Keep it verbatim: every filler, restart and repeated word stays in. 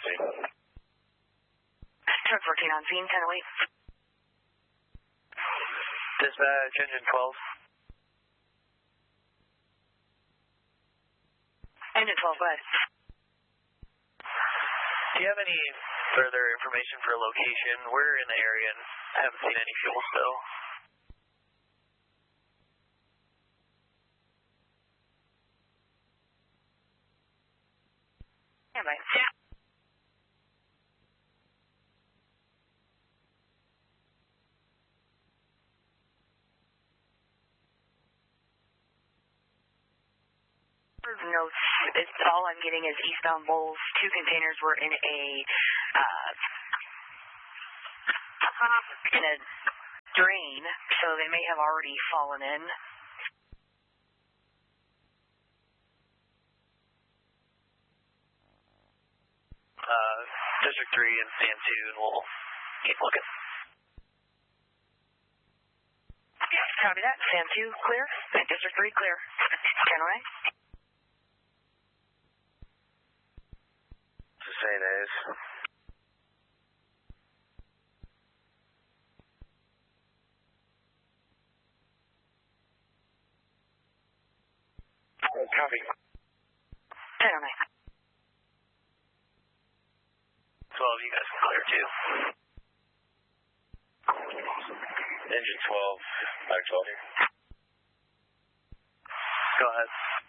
scene. Truck fourteen on scene, ten oh eight. Dispatch, engine twelve. Engine twelve, go ahead. Do you have any further information for location? We're in the area and haven't seen any fuel spill. Yeah, bye. Yeah. Notes, it's, all I'm getting is eastbound bowls. Two containers were in a uh, in a drain, so they may have already fallen in. Uh, District three and Stand two, and we'll keep looking. Copy that. Stand two, clear. District three, clear. ten oh eight. Saint A's. Oh, copy. ten oh nine. twelve, you guys can clear too. Engine twelve, back twelve here. Go ahead.